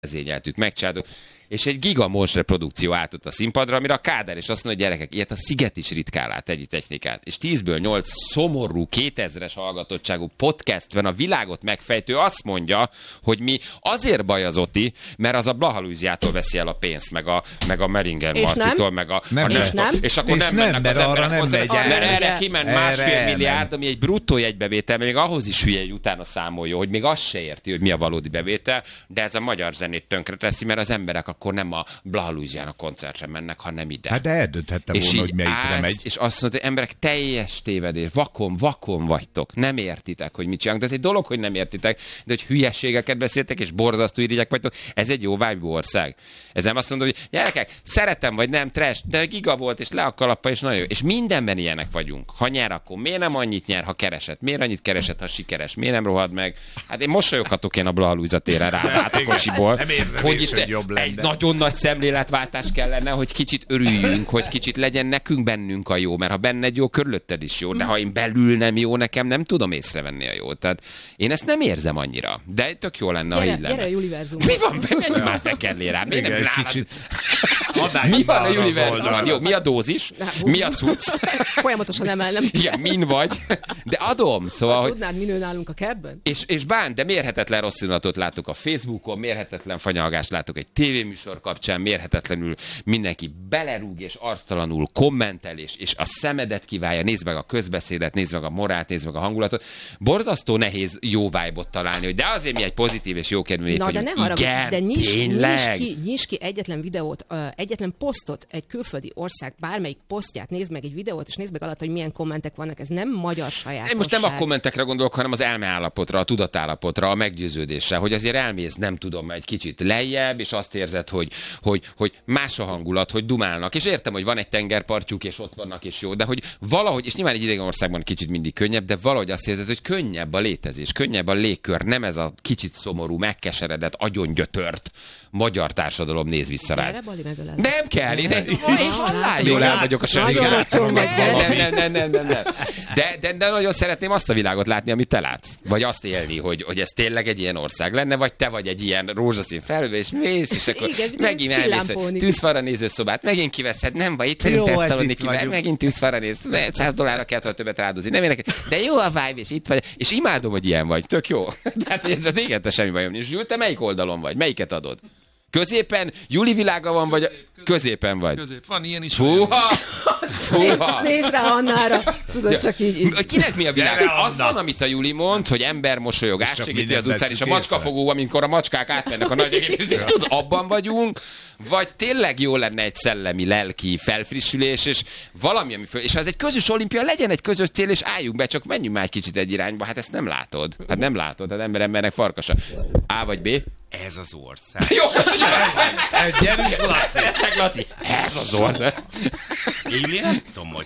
vezényeltük, megcsináltuk, és egy gigamonstre produkció állt ott a színpadra, amire a Kádár és azt mondja, hogy gyerekek, ilyet a Sziget is ritkán lát, egy technikát. És 10-ből 8 szomorú, 2000-es hallgatottságú podcastben a világot megfejtő azt mondja, hogy mi azért baj az Oti, mert az a Blaha Lujziától veszi el a pénzt, meg a Meringer Marcitól, meg a és akkor nem mennek az emberek, mert erre kiment 1,5 milliárd, ami egy bruttó jegybevétel, még ahhoz is hülye, hogy utána számolja, hogy még azt se érti, hogy mi a valódi bevétel, de ez a magyar zenét tönkre teszi, mert az emberek akkor nem a Blaha Lujziának koncertre mennek, hanem ide. Hát de eldönthette volna, hogy melyikre megy. És azt mondta, hogy emberek, teljes tévedés, vakon vagytok, nem értitek, hogy mit csinálunk. De ez egy dolog, hogy nem értitek, de hogy hülyeségeket beszéltek, és borzasztó irigyek vagytok, ez egy jó vibe ország. Ez nem azt mondom, hogy gyerekek, szeretem vagy nem, trash, de giga volt, és le a kalappa, és nagyon jó. És mindenben ilyenek vagyunk. Ha nyer, akkor miért nem annyit nyer, ha keresett? Miért annyit keresett, ha sikeres? Miért nem rohad meg? Hát én mosolyoghatok én a Blaha Lujza téren rá a kocsiból. Hogy itt jobb lenne. Nagyon nagy szemléletváltás kellene, hogy kicsit örüljünk, hogy kicsit legyen nekünk bennünk a jó, mert ha benned jó, körülötted is jó, de ha én belül nem jó, nekem nem tudom észrevenni a jót. Tehát én ezt nem érzem annyira, de tök jó lenne, ha így lenne. Gyere a Juliverzumba. Mi van? Menj már fekellé rám. Igen, egy kicsit. Mi van a Juliverzumban? Jó, mi a dózis? Mi a cucc? Folyamatosan emelnem. Igen, min vagy? De adom, szóval... Tudnád, mi nő nálunk a kertben? És de mérhetetlen rossz színatot látok a Facebookon, mérhetetlen fanyalgást látok egy tévéműsor kapcsán, mérhetetlenül mindenki belerúg és arctalanul kommentel, és a szemedet kiválja, nézd meg a közbeszédet, nézd meg a morált, nézd meg a hangulatot. Borzasztó nehéz jó vibe-ot találni, hogy de azért mi egy pozitív és jókedvű nép vagyunk. De ne haragudj, igen, de tényleg. nyisd ki egyetlen videót, egyetlen posztot, egy külföldi ország bármelyik posztját, nézd meg egy videót, és nézd meg alatt, hogy milyen kommentek vannak. Ez nem magyar sajátosság. Én most nem a kommentekre gondolok, hanem az elmeállapotra, a tudatállapotra, a meggyőződésre, hogy azért elmész, nem tudom, egy kicsit lejjebb, és azt érzed, hogy más a hangulat, hogy dumálnak. És értem, hogy van egy tengerpartjuk, és ott vannak, és jó, de hogy valahogy, és nyilván egy idegen országban kicsit mindig könnyebb, de valahogy azt érzed, hogy könnyebb a létezés, könnyebb a légkör, nem ez a kicsit szomorú, megkeseredett, agyongyötört magyar társadalom néz vissza rá. Nem kell, én jól el vagyok a semmivel. Nem. De nagyon szeretném azt a világot látni, amit te látsz. Vagy azt élni, hogy ez tényleg egy ilyen ország lenne, vagy te vagy egy ilyen rózsaszín felhő, és mész, és akkor megint elmész, tűzfalra nézőszobát, megint kiveszed, nem vagy, itt vagyunk Tesszaloniki kivel, megint tűzfalra néz, $100 kell többet rádozni, nem érdekel, de jó a vibe, és itt vagy, és imádom, hogy ilyen vagy, tök jó. Tehát ez igen, te semmi bajom nincs. Zsül, te melyik oldalon vagy? Melyiket adod? Középen? Juli világa van, vagy középen vagy? Közép. Van ilyen is. Húha! Nézd rá Annára. Tudod, csak így. Kinek mi a világ? Az van, amit a Juli mond, hogy ember mosolyog, átsegíti az utcán, és a macskafogó, amikor a macskák átmennek a nagy egész, és tudod, abban vagyunk, vagy tényleg jó lenne egy szellemi, lelki felfrissülés, és valami, ami és ha ez egy közös olimpia, legyen egy közös cél, és álljunk be, csak menjünk már egy kicsit egy irányba. Hát ezt nem látod. Hát nem látod, hát embernek farkasa. A vagy B? Ez az ország. Jó, gyerünk, Laci. Laci. Ez az ország. Én nem tudom, hogy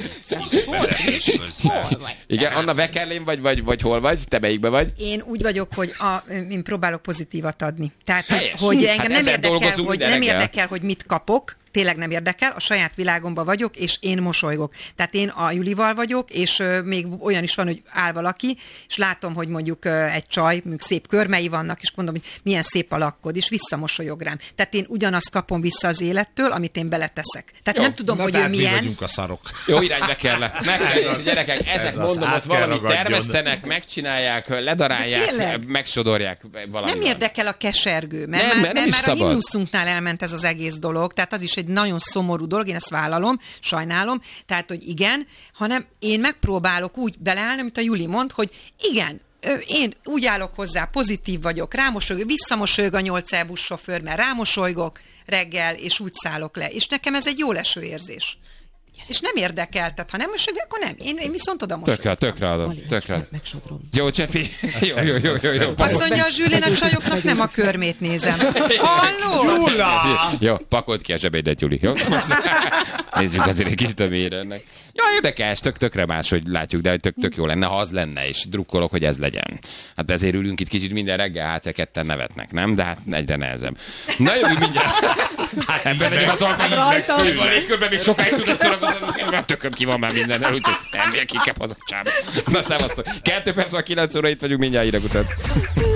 igen, Anna Beckerlén vagy hol vagy? Te melyikben vagy? Én úgy vagyok, hogy én próbálok pozitívat adni. Tehát, helyes. hogy engem Hát nem érdekel, hogy mit kapok, tényleg nem érdekel, a saját világomban vagyok, és én mosolygok. Tehát én a Julival vagyok, és még olyan is van, hogy áll valaki, és látom, hogy mondjuk egy csaj, mondjuk szép körmei vannak, és mondom, hogy milyen szép a lakkod, és visszamosolyog rám. Tehát én ugyanazt kapom vissza az élettől, amit én beleteszek. Tehát nem tudom, hogy ő milyen. Mi vagyunk a szarok. Jó irányba kell. Gyerekek, ezek mondom, ott valamit termesztenek, megcsinálják, ledarálják, megsodorják valamit. Nem érdekel a kesergő, mert már a himnuszunknál elment ez az egész dolog, tehát az is egy nagyon szomorú dolog, én ezt vállalom, sajnálom, tehát, hogy igen, hanem én megpróbálok úgy beleállni, amit a Juli mond, hogy igen, én úgy állok hozzá, pozitív vagyok, rámosolygok, visszamosolyog a 8 buszsofőr, mert rámosolygok reggel, és úgy szállok le. És nekem ez egy jó leső érzés. És nem érdekel, tehát ha nem mosolyog, akkor nem. Én viszont oda mosolyogtam. Tökre adom. Megsodrom. Jó, Csefi. Jó. Azt mondja a Zsülén, a csajoknak nem a körmét nézem. Halló? Jó, pakold ki a zsebeidet, Juli. Jó? Nézzük azért egy kis tömére ennek. Ja, érdekes, tökre más, hogy látjuk, de tök jó lenne, ha az lenne, és drukkolok, hogy ez legyen. Hát ezért ülünk itt kicsit minden reggel, hát ketten nevetnek, nem? De hát egyre nehezebb. Na jövünk mindjárt. Hát ebben legyen az alkalmat. A légkörben még sokáig tudod szórakozni, mert tököm ki van már mindennel, úgyhogy nem, ki kell hazacsába. Na szevasztok. 2 perc van 9 óra, itt vagyunk mindjárt hírek után.